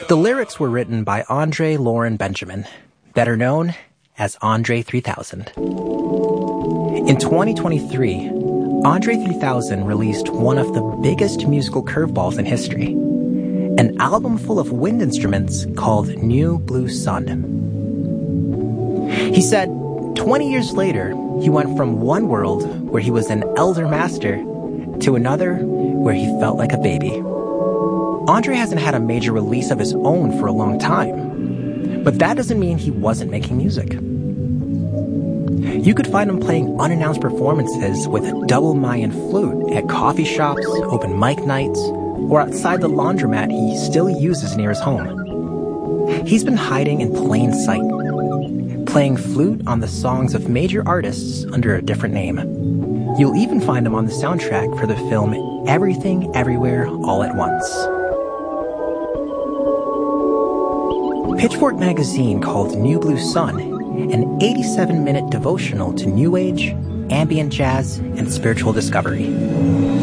The lyrics were written by Andre Lauren Benjamin, better known as Andre 3000. In 2023, Andre 3000 released one of the biggest musical curveballs in history, an album full of wind instruments called New Blue Sun. He said, 20 years later, he went from one world where he was an elder master to another where he felt like a baby. Andre hasn't had a major release of his own for a long time, but that doesn't mean he wasn't making music. You could find him playing unannounced performances with a double Mayan flute at coffee shops, open mic nights, or outside the laundromat he still uses near his home. He's been hiding in plain sight, playing flute on the songs of major artists under a different name. You'll even find him on the soundtrack for the film Everything Everywhere All at Once. Pitchfork magazine called New Blue Sun an 87-minute devotional to New Age, ambient jazz, and spiritual discovery.